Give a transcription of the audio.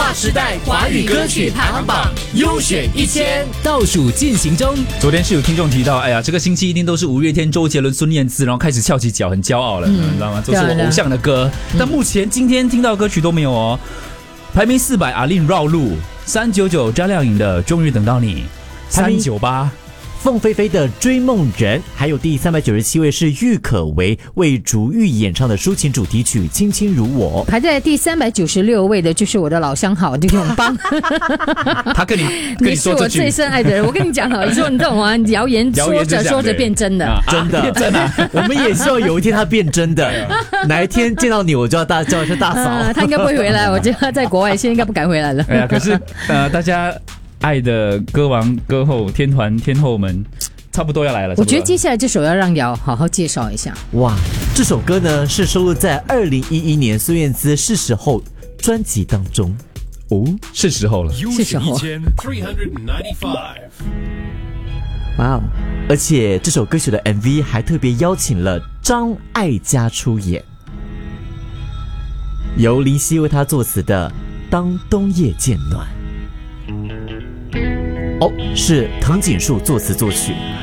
划时代华语歌曲排行榜优选1000 倒数进行中。昨天是有听众提到，哎呀，这个星期一定都是五月天、周杰伦、孙燕姿，然后开始翘起脚，很骄傲了，你知道吗？这是我偶像的歌。但目前今天听到的歌曲都没有哦。排名400，阿令绕路；399，张靓颖的《终于等到你》；398。 凤飞飞的《追梦人》，还有第397位是郁可唯为竹玉演唱的抒情主题曲《轻轻如我》。 排在第396位的就是我的老相好李永邦。 他跟你是我最深爱的人。我跟你讲好，说你这种谣言说着说着变真的， 真的真的。我们也希望有一天他变真的。哪一天见到你，我就要叫一声大嫂。 他应该不会回来，我觉得他在国外，现在应该不敢回来了。 哎呀，可是大家爱的歌王歌后天团天后们差不多要来了。 我觉得接下来这首要让瑶好好介绍一下。 哇，这首歌呢是收录在2011年孙燕姿是时候专辑当中。哦， 是时候了， 是时候。 哇哦！而且这首歌曲的 MV 还特别邀请了张艾嘉出演，由林夕为他作词的《当冬夜渐暖》。哦，是藤井树作词作曲。